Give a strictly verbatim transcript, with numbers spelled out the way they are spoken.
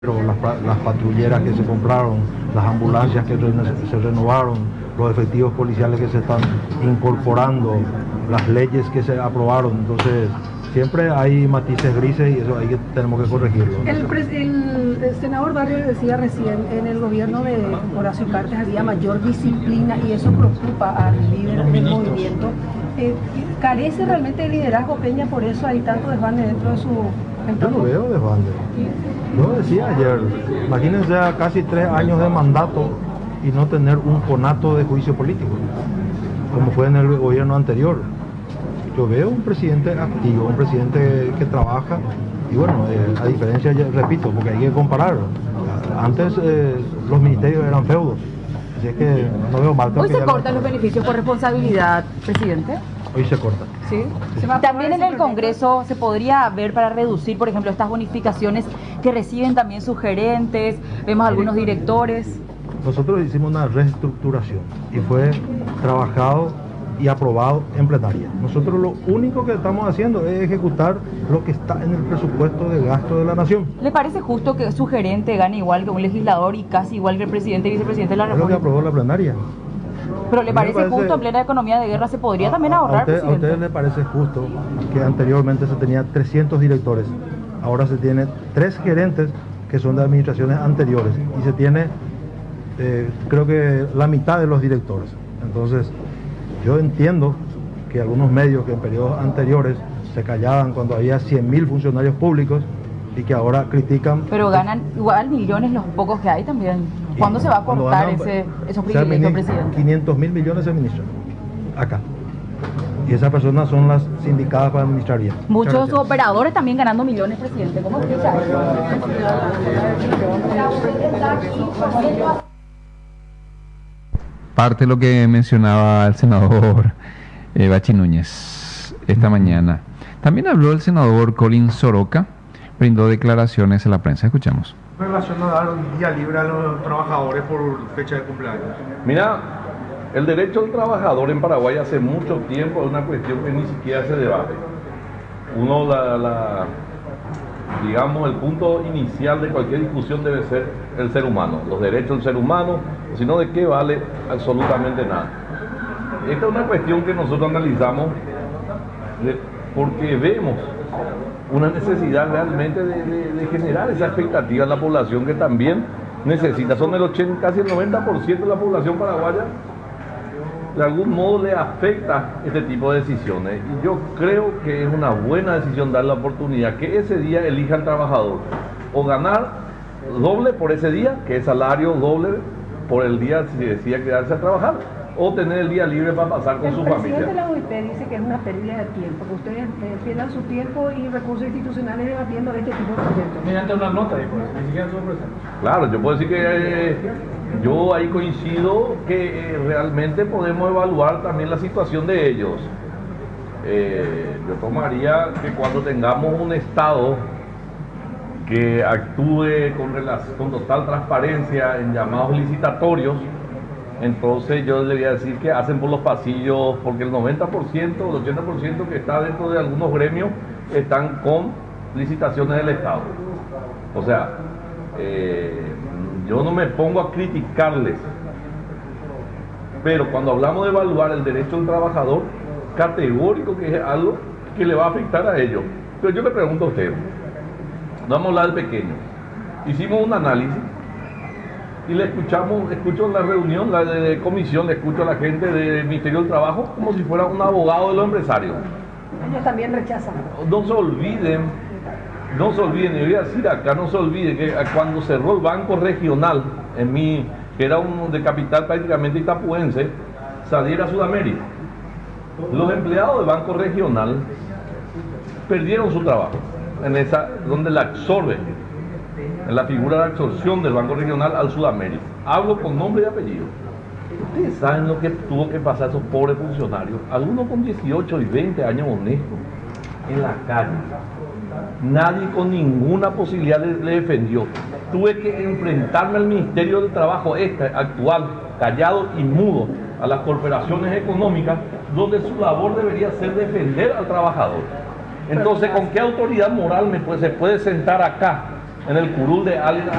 Las, las patrulleras que se compraron, las ambulancias que se renovaron, los efectivos policiales que se están incorporando, las leyes que se aprobaron. Entonces siempre hay matices grises y eso hay que, tenemos que corregirlo. El, el, el senador Barrio decía recién, en el gobierno de Horacio Cartes había mayor disciplina y eso preocupa al líder del movimiento. Eh, ¿Carece realmente de liderazgo Peña? Por eso hay tanto desbande dentro de su entorno. Yo no veo desbande. Yo decía ayer, imagínense a casi tres años de mandato y no tener un conato de juicio político, como fue en el gobierno anterior. Yo veo un presidente activo, un presidente que trabaja, y bueno, eh, a diferencia, ya, repito, porque hay que comparar. Antes eh, los ministerios eran feudos, así es que no veo mal. Hoy se cortan los beneficios por responsabilidad, presidente. Hoy se corta. Sí. Sí. También en el Congreso se podría ver para reducir, por ejemplo, estas bonificaciones que reciben también sus gerentes, vemos algunos directores. Nosotros hicimos una reestructuración y fue trabajado y aprobado en plenaria. Nosotros lo único que estamos haciendo es ejecutar lo que está en el presupuesto de gasto de la nación. ¿Le parece justo que su gerente gane igual que un legislador y casi igual que el presidente y vicepresidente de la República? Es lo que aprobó la plenaria. ¿Pero le parece, parece justo en plena economía de guerra se podría a, también ahorrar, a usted, presidente? ¿A ustedes les parece justo que anteriormente se tenía trescientos directores? Ahora se tiene tres gerentes que son de administraciones anteriores y se tiene, eh, creo que la mitad de los directores. Entonces, yo entiendo que algunos medios que en periodos anteriores se callaban cuando había cien mil funcionarios públicos y que ahora critican... Pero ganan igual millones los pocos que hay también. ¿Cuándo se va a cortar ganan, ese, esos privilegios, presidente? quinientos mil millones se administran acá. Y esas personas son las sindicadas para administrar bien. Muchos operadores también ganando millones, presidente. ¿Cómo explica eso? Parte de lo que mencionaba el senador eh, Bachi Núñez esta uh-huh. mañana. También habló el senador Colin Soroka, brindó declaraciones a la prensa. Escuchamos. En relación a dar un día libre a los trabajadores por fecha de cumpleaños. Mira, el derecho del trabajador en Paraguay hace mucho tiempo es una cuestión que ni siquiera se debate. Uno, la, la, digamos, el punto inicial de cualquier discusión debe ser el ser humano, los derechos del ser humano, si no, ¿de qué vale absolutamente nada? Esta es una cuestión que nosotros analizamos de, porque vemos una necesidad realmente de, de, de generar esa expectativa en la población que también necesita. Son el ochenta, casi el noventa por ciento de la población paraguaya, de algún modo le afecta este tipo de decisiones. Y yo creo que es una buena decisión dar la oportunidad que ese día elija al trabajador o ganar doble por ese día, que es salario doble por el día si decide quedarse a trabajar, o tener el día libre para pasar con el su familia. El presidente de la O I P dice que es una pérdida de tiempo, que ustedes eh, pierdan su tiempo y recursos institucionales debatiendo este tipo de proyectos. Mediante una nota, pues, ni siquiera su presente. Claro, yo puedo decir que eh, yo ahí coincido que eh, realmente podemos evaluar también la situación de ellos. Eh, yo tomaría que cuando tengamos un Estado que actúe con, con total transparencia en llamados licitatorios, entonces yo le voy a decir que hacen por los pasillos, porque el noventa por ciento, el ochenta por ciento que está dentro de algunos gremios están con licitaciones del Estado. O sea, eh, yo no me pongo a criticarles, pero cuando hablamos de evaluar el derecho del trabajador, categórico que es algo que le va a afectar a ellos. Pero yo le pregunto a usted, vamos a hablar del pequeño. Hicimos un análisis y le escuchamos, escucho en la reunión, la de comisión, le escucho a la gente del Ministerio del Trabajo como si fuera un abogado de los empresarios. Ellos también rechazan. No se olviden, no se olviden, y voy a decir acá, no se olviden que cuando cerró el Banco Regional, en mi, que era un de capital prácticamente itapuense, saliera a Sudamérica. Los empleados del Banco Regional perdieron su trabajo, en esa, donde la absorben, en la figura de absorción del Banco Regional al Sudamérica. Hablo con nombre y apellido. Ustedes saben lo que tuvo que pasar esos pobres funcionarios, algunos con dieciocho y veinte años honestos, en la calle. Nadie con ninguna posibilidad le, le defendió. Tuve que enfrentarme al Ministerio del Trabajo este actual, callado y mudo, a las corporaciones económicas, donde su labor debería ser defender al trabajador. Entonces, ¿con qué autoridad moral me puede, se puede sentar acá en el curul de alguien